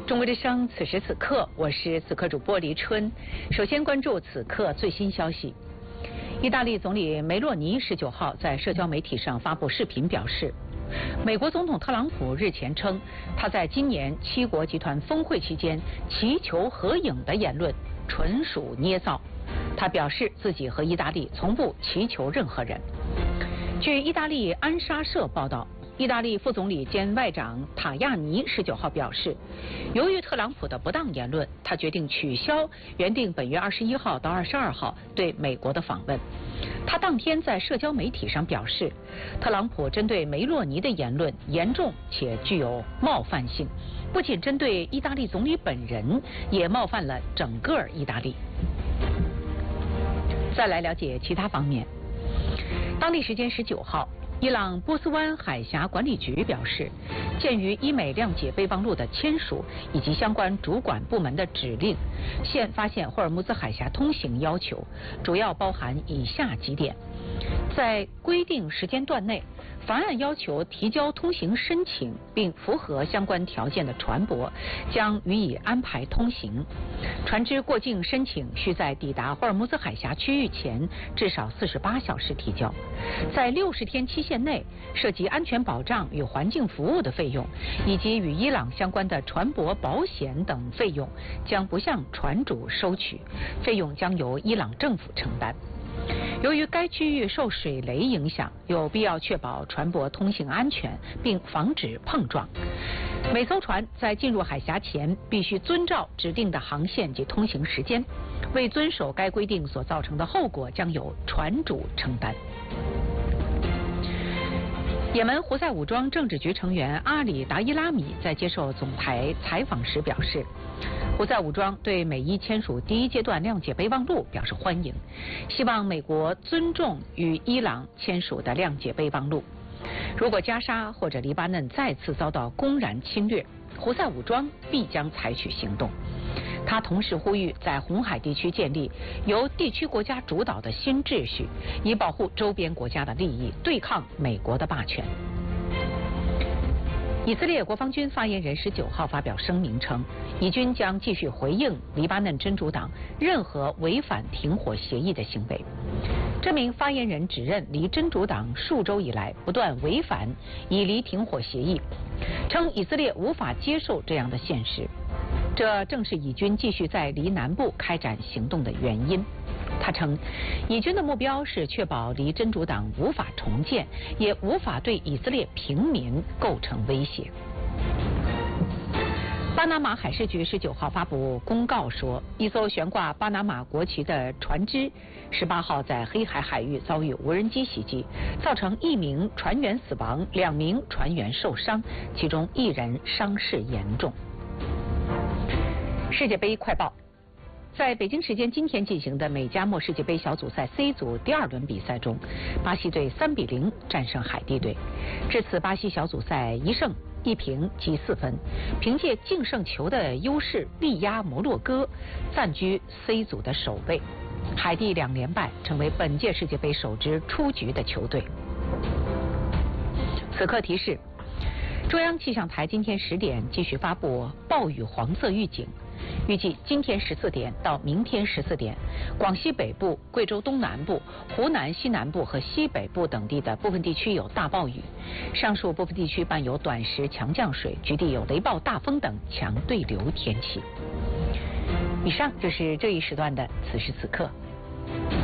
中国之声，此时此刻，我是此刻主播黎春。首先关注此刻最新消息。意大利总理梅洛尼19号在社交媒体上发布视频表示，美国总统特朗普日前称，他在今年七国集团峰会期间祈求合影的言论纯属捏造。他表示自己和意大利从不祈求任何人。据意大利安莎社报道，意大利副总理兼外长塔亚尼19号表示，由于特朗普的不当言论，他决定取消原定本月21号到22号对美国的访问。他当天在社交媒体上表示，特朗普针对梅洛尼的言论严重且具有冒犯性，不仅针对意大利总理本人，也冒犯了整个意大利。再来了解其他方面。当地时间19号，伊朗波斯湾海峡管理局表示，鉴于伊美谅解备忘录的签署以及相关主管部门的指令，现发现霍尔木兹海峡通行要求主要包含以下几点：在规定时间段内，凡按要求提交通行申请并符合相关条件的船舶将予以安排通行。船只过境申请需在抵达霍尔木兹海峡区域前至少48小时提交。在60天期限内，涉及安全保障与环境服务的费用，以及与伊朗相关的船舶保险等费用，将不向船主收取，费用将由伊朗政府承担。由于该区域受水雷影响，有必要确保船舶通行安全，并防止碰撞。每艘船在进入海峡前必须遵照指定的航线及通行时间，未遵守该规定所造成的后果将由船主承担。也门胡塞武装政治局成员阿里达伊拉米在接受总台采访时表示，胡塞武装对美伊签署第一阶段谅解备忘录表示欢迎，希望美国尊重与伊朗签署的谅解备忘录。如果加沙或者黎巴嫩再次遭到公然侵略，胡塞武装必将采取行动。他同时呼吁在红海地区建立由地区国家主导的新秩序，以保护周边国家的利益，对抗美国的霸权。以色列国防军发言人19号发表声明称，以军将继续回应黎巴嫩真主党任何违反停火协议的行为。这名发言人指认黎真主党数周以来不断违反以黎停火协议，称以色列无法接受这样的现实。这正是以军继续在黎南部开展行动的原因。他称，以军的目标是确保黎真主党无法重建，也无法对以色列平民构成威胁。巴拿马海事局19号发布公告说，一艘悬挂巴拿马国旗的船只18号在黑海海域遭遇无人机袭击，造成1名船员死亡，2名船员受伤，其中1人伤势严重。世界杯快报。在北京时间今天进行的美加墨世界杯小组赛 C 组第2轮比赛中，巴西队3比0战胜海地队。至此，巴西小组赛1胜1平积4分，凭借净胜球的优势力压摩洛哥，暂居 C 组的首位。海地2连败，成为本届世界杯首支出局的球队。此刻提示：中央气象台今天10点继续发布暴雨黄色预警。预计今天14点到明天14点，广西北部、贵州东南部、湖南西南部和西北部等地的部分地区有大暴雨，上述部分地区伴有短时强降水，局地有雷暴、大风等强对流天气。以上就是这一时段的此时此刻。